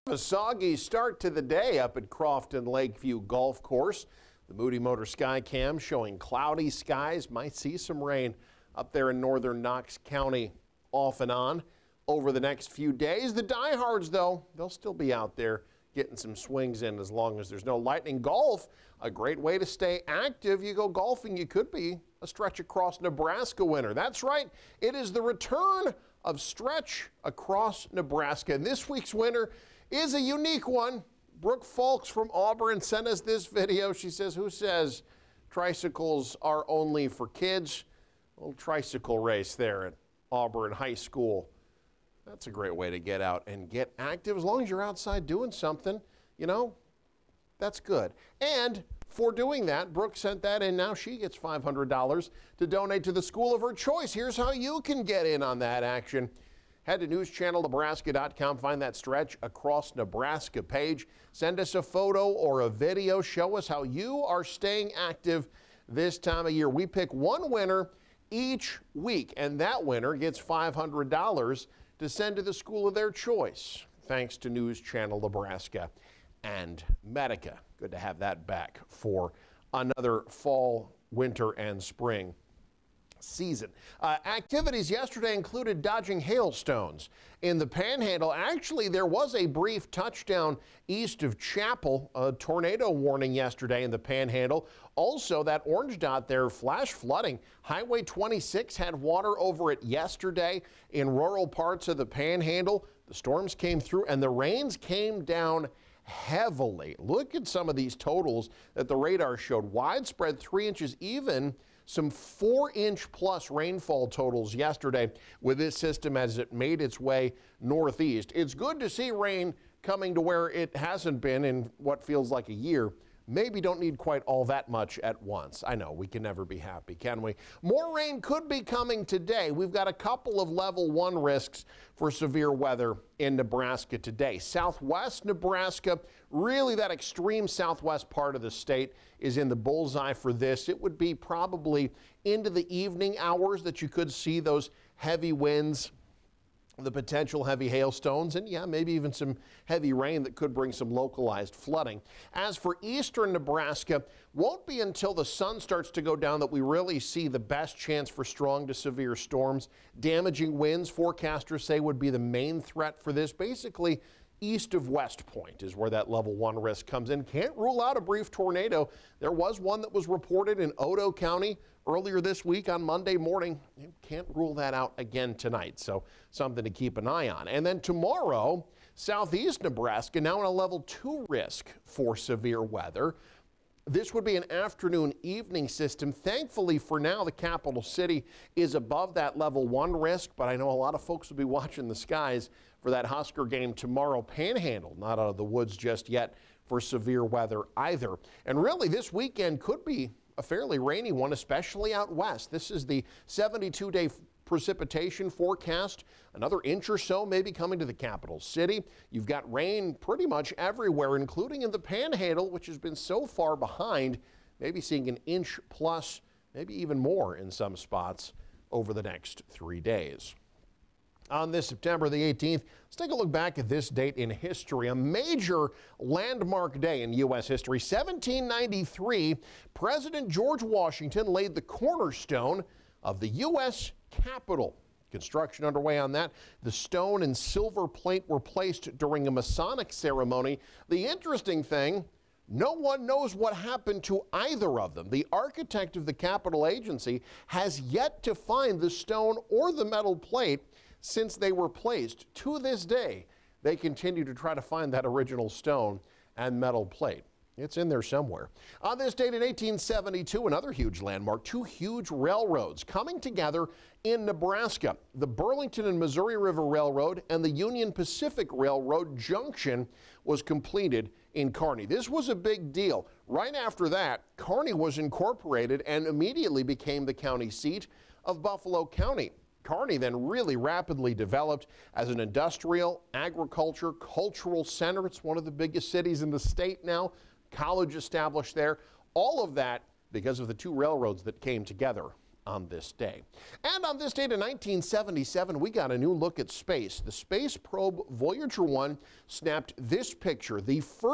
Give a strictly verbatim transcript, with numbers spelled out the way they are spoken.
A soggy start to the day up at Crofton Lakeview Golf Course. The Moody Motor Sky Cam showing cloudy skies. Might see some rain up there in northern Knox County off and on over the next few days. The diehards, though, they'll still be out there getting some swings in as long as there's no lightning. Golf, a great way to stay active. You go golfing, you could be a Stretch Across Nebraska winner. That's right. It is the return of Stretch Across Nebraska. And this week's winner is a unique one. Brooke Falks from Auburn sent us this video. She says, who says tricycles are only for kids? A little tricycle race there at Auburn High School. That's a great way to get out and get active. As long as you're outside doing something, you know, that's good. And for doing that, Brooke sent that in. Now she gets five hundred dollars to donate to the school of her choice. Here's how you can get in on that action. Head to news channel nebraska dot com, find that Stretch Across Nebraska page. Send us a photo or a video. Show us how you are staying active this time of year. We pick one winner each week, and that winner gets five hundred dollars to send to the school of their choice, thanks to News Channel Nebraska and Medica. Good to have that back for another fall, winter, and spring season. Uh, activities yesterday included dodging hailstones in the Panhandle. Actually, there was a brief touchdown east of Chapel, a tornado warning yesterday in the Panhandle. Also, that orange dot there, flash flooding. Highway twenty-six had water over it yesterday in rural parts of the Panhandle. The storms came through and the rains came down heavily. Look at some of these totals that the radar showed. Widespread three inches, even some four inch plus rainfall totals yesterday with this system as it made its way northeast. It's good to see rain coming to where it hasn't been in what feels like a year. Maybe don't need quite all that much at once. I know we can never be happy, can we? More rain could be coming today. We've got a couple of level one risks for severe weather in Nebraska today. Southwest Nebraska, really that extreme southwest part of the state is in the bullseye for this. It would be probably into the evening hours that you could see those heavy winds, the potential heavy hailstones, and yeah, maybe even some heavy rain that could bring some localized flooding. As for eastern Nebraska, won't be until the sun starts to go down that we really see the best chance for strong to severe storms. Damaging winds, forecasters say, would be the main threat for this. Basically, east of West Point is where that level one risk comes in. Can't rule out a brief tornado. There was one that was reported in Otoe County earlier this week on Monday morning. You can't rule that out again tonight, so something to keep an eye on. And then tomorrow, southeast Nebraska now in a level two risk for severe weather. This would be an afternoon evening system. Thankfully for now, the capital city is above that level one risk, but I know a lot of folks will be watching the skies for that Husker game tomorrow. Panhandle not out of the woods just yet for severe weather either. And really this weekend could be a fairly rainy one, especially out west. This is the seventy-two day precipitation forecast. Another inch or so maybe coming to the capital city. You've got rain pretty much everywhere, including in the Panhandle, which has been so far behind, maybe seeing an inch plus, maybe even more in some spots over the next three days. On this September the eighteenth, let's take a look back at this date in history, a major landmark day in U S history. seventeen ninety-three, President George Washington laid the cornerstone of the U S Capitol. Construction underway on that. The stone and silver plate were placed during a Masonic ceremony. The interesting thing, no one knows what happened to either of them. The architect of the Capitol agency has yet to find the stone or the metal plate since they were placed. To this day, they continue to try to find that original stone and metal plate. It's in there somewhere. On this date in eighteen seventy-two, another huge landmark, two huge railroads coming together in Nebraska. The Burlington and Missouri River Railroad and the Union Pacific Railroad junction was completed in Kearney. This was a big deal. Right after that, Kearney was incorporated and immediately became the county seat of Buffalo County. Kearney then really rapidly developed as an industrial, agriculture, cultural center. It's one of the biggest cities in the state now. College established there. All of that because of the two railroads that came together on this day. And on this date in nineteen seventy-seven, we got a new look at space. The space probe Voyager one snapped this picture, the first